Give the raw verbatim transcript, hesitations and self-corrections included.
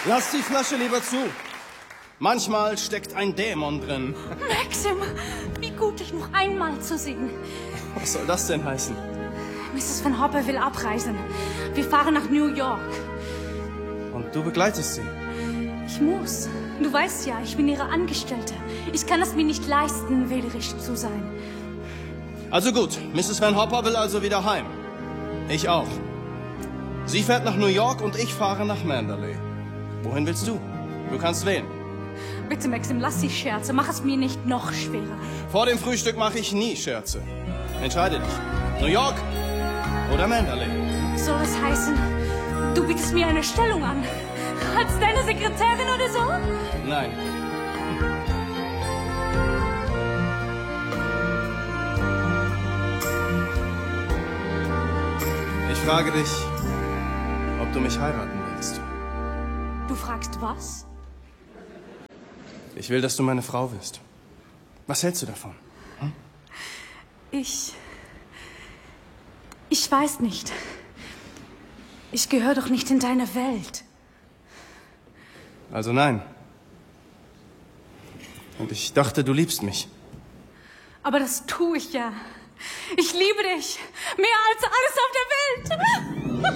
Lass die Flasche lieber zu. Manchmal steckt ein Dämon drin. Maxim, wie gut, dich noch einmal zu sehen. Was soll das denn heißen? Misses Van Hopper will abreisen. Wir fahren nach New York. Und du begleitest sie? Ich muss. Du weißt ja, ich bin ihre Angestellte. Ich kann es mir nicht leisten, wählerisch zu sein. Also gut, Misses Van Hopper will also wieder heim. Ich auch. Sie fährt nach New York und ich fahre nach Manderley. Wohin willst du? Du kannst wählen. Bitte, Maxim, lass die Scherze. Mach es mir nicht noch schwerer. Vor dem Frühstück mache ich nie Scherze. Entscheide dich. New York oder Manderley? Soll es heißen, du bietest mir eine Stellung an? Als deine Sekretärin oder so? Nein. Ich frage dich, ob du mich heiraten willst. Du fragst was? Ich will, dass du meine Frau wirst. Was hältst du davon? Hm? Ich... Ich weiß nicht. Ich gehöre doch nicht in deine Welt. Also nein. Und ich dachte, du liebst mich. Aber das tue ich ja. Ich liebe dich. Mehr als alles auf der Welt.